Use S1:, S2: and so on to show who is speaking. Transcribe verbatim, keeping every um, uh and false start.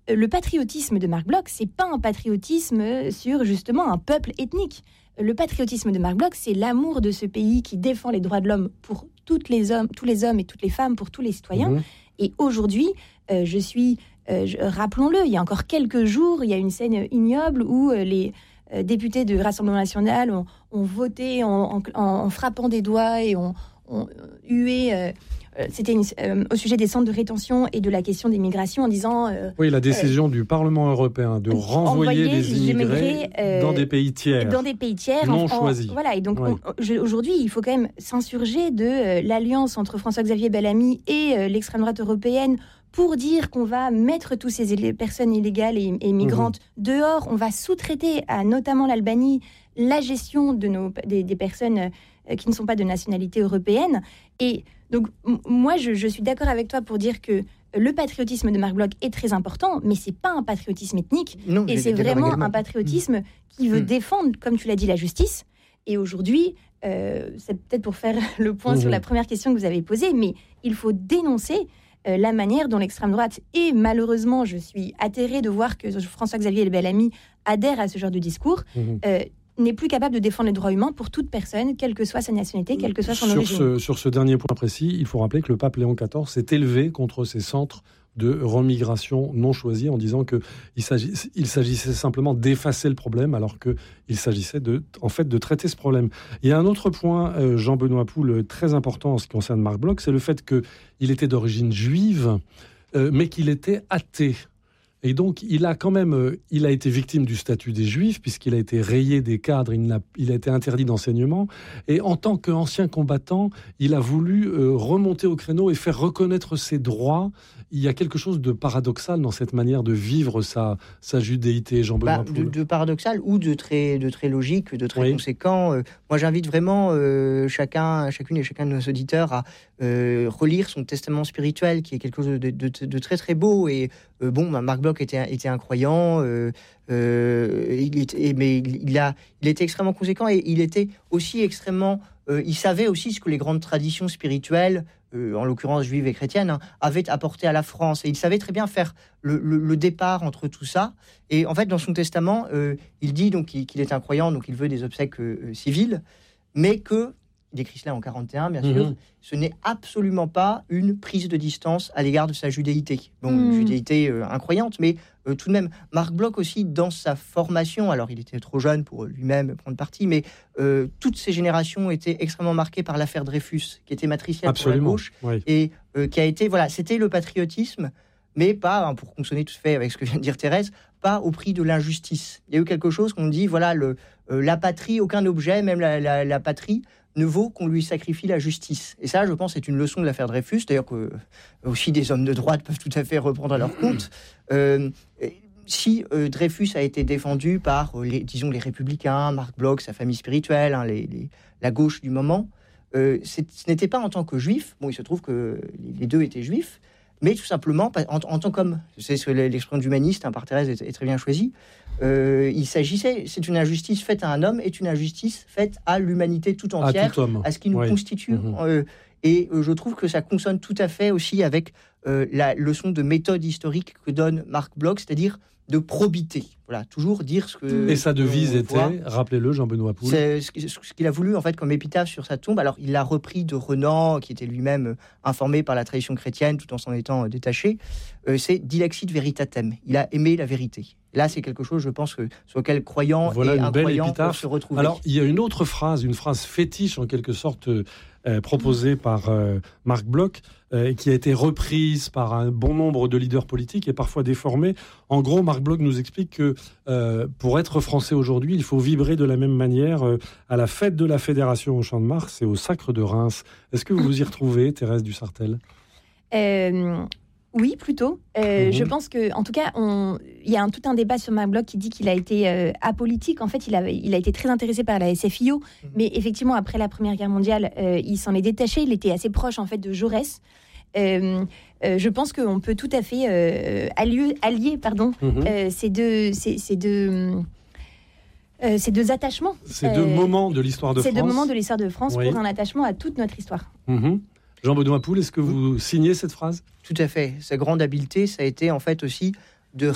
S1: le patriotisme de Marc Bloch, c'est pas un patriotisme sur justement un peuple ethnique. Le patriotisme de Marc Bloch, c'est l'amour de ce pays qui défend les droits de l'homme pour toutes les hommes, tous les hommes et toutes les femmes, pour tous les citoyens. Mmh. Et aujourd'hui, euh, je suis, euh, je, rappelons-le, il y a encore quelques jours, il y a une scène ignoble où euh, les euh, députés du Rassemblement national ont, ont voté en, en, en frappant des doigts et ont, ont hué... Euh, C'était une, euh, au sujet des centres de rétention et de la question des migrations en disant... Euh,
S2: oui, la décision euh, du Parlement européen de renvoyer les immigrés euh, dans des pays tiers.
S1: Dans des pays tiers.
S2: Non
S1: en,
S2: choisis.
S1: En, voilà, et donc
S2: oui.
S1: on, je, aujourd'hui, il faut quand même s'insurger de euh, l'alliance entre François-Xavier Bellamy et euh, l'extrême droite européenne pour dire qu'on va mettre toutes ces éle- personnes illégales et, et migrantes mmh. dehors. On va sous-traiter à notamment l'Albanie la gestion de nos, des, des personnes euh, qui ne sont pas de nationalité européenne. Et donc, m- moi, je, je suis d'accord avec toi pour dire que le patriotisme de Marc Bloch est très important, mais c'est pas un patriotisme ethnique.
S3: Non,
S1: et c'est vraiment un patriotisme mmh. qui veut mmh. défendre, comme tu l'as dit, la justice. Et aujourd'hui, euh, c'est peut-être pour faire le point mmh. sur la première question que vous avez posée, mais il faut dénoncer euh, la manière dont l'extrême droite, et malheureusement, je suis atterrée de voir que François-Xavier Bellamy adhère à ce genre de discours, mmh. euh, n'est plus capable de défendre les droits humains pour toute personne, quelle que soit sa nationalité, quelle que soit son
S2: sur
S1: origine.
S2: Ce, sur ce dernier point précis, il faut rappeler que le pape Léon quatorze s'est élevé contre ces centres de remigration non choisis en disant qu'il s'agit, il s'agissait simplement d'effacer le problème alors qu'il s'agissait de, en fait, de traiter ce problème. Il y a un autre point, euh, Jean-Benoît Poul, très important en ce qui concerne Marc Bloch, c'est le fait qu'il était d'origine juive, euh, mais qu'il était athée. Et donc, il a quand même, euh, il a été victime du statut des Juifs, puisqu'il a été rayé des cadres, il, n'a, il a été interdit d'enseignement. Et en tant qu'ancien combattant, il a voulu euh, remonter au créneau et faire reconnaître ses droits. Il y a quelque chose de paradoxal dans cette manière de vivre sa, sa judéité, Jean-Benoît
S3: bah,
S2: Poul.
S3: De, de paradoxal ou de très, de très logique, de très
S2: oui.
S3: conséquent. Euh, moi, j'invite vraiment euh, chacun, chacune et chacun de nos auditeurs à euh, relire son testament spirituel, qui est quelque chose de, de, de, de très, très beau. Et euh, bon, bah, Marc Bloch était, était un croyant, euh, euh, il était, mais il, a, il était extrêmement conséquent et il était aussi extrêmement... Euh, il savait aussi ce que les grandes traditions spirituelles, euh, en l'occurrence juives et chrétiennes, hein, avaient apporté à la France. Et il savait très bien faire le, le, le départ entre tout ça. Et en fait, dans son testament, euh, il dit donc qu'il, qu'il est un croyant, donc il veut des obsèques euh, civiles, mais que, il écrit cela en quarante et un, bien sûr, mmh. ce n'est absolument pas une prise de distance à l'égard de sa judéité. Bon, mmh. une judéité euh, incroyante, mais euh, tout de même, Marc Bloch aussi, dans sa formation, alors il était trop jeune pour lui-même prendre parti, mais euh, toutes ces générations étaient extrêmement marquées par l'affaire Dreyfus, qui était matricielle
S2: Absolument.
S3: pour la gauche,
S2: oui.
S3: et euh, qui a été, voilà, c'était le patriotisme, mais pas, hein, pour consonner tout fait avec ce que vient de dire Thérèse, pas au prix de l'injustice. Il y a eu quelque chose qu'on dit, voilà, le, euh, la patrie, aucun objet, même la, la, la patrie, ne vaut qu'on lui sacrifie la justice. Et ça, je pense, c'est une leçon de l'affaire Dreyfus, d'ailleurs que euh, aussi des hommes de droite peuvent tout à fait reprendre à leur compte. Euh, si euh, Dreyfus a été défendu par, euh, les, disons, les Républicains, Marc Bloch, sa famille spirituelle, hein, les, les, la gauche du moment, euh, c'est, ce n'était pas en tant que juif, bon, il se trouve que les deux étaient juifs, mais tout simplement en, en tant qu'homme. C'est ce que l'expression d'humaniste, hein, par Thérèse, est, est très bien choisie. Euh, il s'agissait, c'est une injustice faite à un homme, est une injustice faite à l'humanité tout entière,
S2: à, tout homme.
S3: à ce qui nous
S2: oui.
S3: constitue.
S2: Mmh.
S3: Euh, et euh, je trouve que ça consonne tout à fait aussi avec euh, la leçon de méthode historique que donne Marc Bloch, c'est-à-dire de probité. Voilà, toujours dire ce que...
S2: Et sa devise était, voit. rappelez-le, Jean-Benoît Poul.
S3: C'est ce qu'il a voulu, en fait, comme épitaphe sur sa tombe. Alors, il l'a repris de Renan, qui était lui-même informé par la tradition chrétienne, tout en s'en étant détaché. Euh, c'est « Dilexit veritatem ». Il a aimé la vérité. Là, c'est quelque chose, je pense, que, sur lequel croyants
S2: voilà
S3: et incroyants peuvent
S2: épitaphe.
S3: se retrouver.
S2: Alors, il y a une autre phrase, une phrase fétiche, en quelque sorte, euh, proposée mmh. par euh, Marc Bloch, euh, qui a été reprise par un bon nombre de leaders politiques et parfois déformée. En gros, Marc Bloch nous explique que euh, pour être français aujourd'hui, il faut vibrer de la même manière euh, à la fête de la Fédération au Champ de Mars et au Sacre de Reims. Est-ce que vous vous y retrouvez, Thérèse Dussartel ?
S1: euh... Oui, plutôt. Euh, mmh. Je pense que, en tout cas, on... il y a un, tout un débat sur Marc Bloch qui dit qu'il a été euh, apolitique. En fait, il a, il a été très intéressé par la S F I O, mmh. mais effectivement, après la Première Guerre mondiale, euh, il s'en est détaché. Il était assez proche, en fait, de Jaurès. Euh, euh, je pense qu'on peut tout à fait euh, allier, allier pardon, mmh. euh, ces deux, ces, ces deux, euh, ces deux attachements.
S2: Ces deux euh, moments de l'histoire de
S1: ces
S2: France.
S1: Ces deux moments de l'histoire de France
S2: oui.
S1: pour un attachement à toute notre histoire.
S2: Mmh. Jean-Benoît Poul, est-ce que vous signez cette phrase ?
S3: Tout à fait. Sa grande habileté, ça a été en fait aussi